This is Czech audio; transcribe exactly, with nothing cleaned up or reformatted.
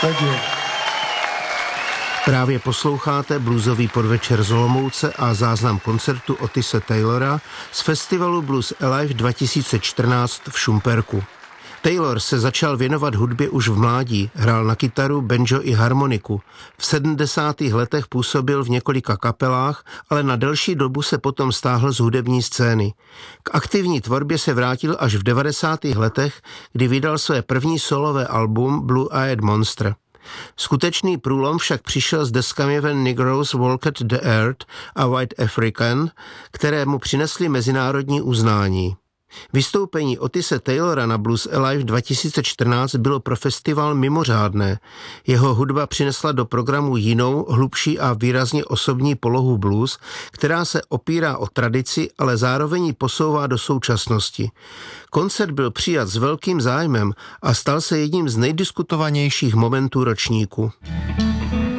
Thank you. Právě posloucháte bluesový podvečer z Olomouce a záznam koncertu Otise Taylora z festivalu Blues Alive dva tisíce čtrnáct v Šumperku. Taylor se začal věnovat hudbě už v mládí, hrál na kytaru, banjo i harmoniku. V sedmdesátých letech působil v několika kapelách, ale na delší dobu se potom stáhl z hudební scény. K aktivní tvorbě se vrátil až v devadesátých letech, kdy vydal své první solové album Blue Eyed Monster. Skutečný průlom však přišel s deskami When Negroes Walked the Earth a White African, které mu přinesly mezinárodní uznání. Vystoupení Otise Taylora na Blues Alive dva tisíce čtrnáct bylo pro festival mimořádné. Jeho hudba přinesla do programu jinou, hlubší a výrazně osobní polohu blues, která se opírá o tradici, ale zároveň ji posouvá do současnosti. Koncert byl přijat s velkým zájmem a stal se jedním z nejdiskutovanějších momentů ročníku.